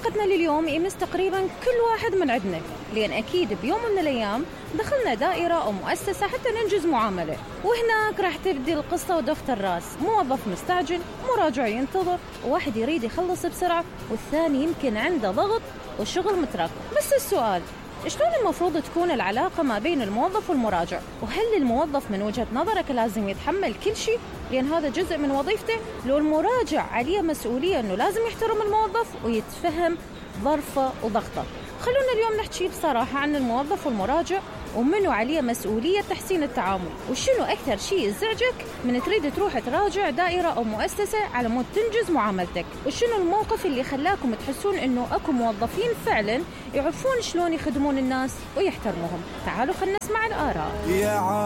حلقتنا لليوم يمس تقريبا كل واحد من عندنا، لأن أكيد بيوم من الأيام دخلنا دائرة أو مؤسسة حتى ننجز معاملة، وهناك راح تبدي القصة ودفت الراس. موظف مستعجل، مراجع ينتظر، وواحد يريد يخلص بسرعة، والثاني يمكن عنده ضغط والشغل متراكم. بس السؤال، شلون المفروض تكون العلاقة ما بين الموظف والمراجع؟ وهل الموظف من وجهة نظرك لازم يتحمل كل شيء لأن هذا جزء من وظيفته؟ لو المراجع عليه مسؤولية أنه لازم يحترم الموظف ويتفهم ظرفه وضغطه. خلونا اليوم نحكي بصراحة عن الموظف والمراجع، ومنه عليه مسؤولية تحسين التعامل، وشنو أكثر شيء يزعجك من تريد تروح تراجع دائرة أو مؤسسة على مود تنجز معاملتك، وشنو الموقف اللي خلاكم تحسون إنه أكو موظفين فعلا يعرفون شلون يخدمون الناس ويحترموهم. تعالوا خلنا نسمع الآراء.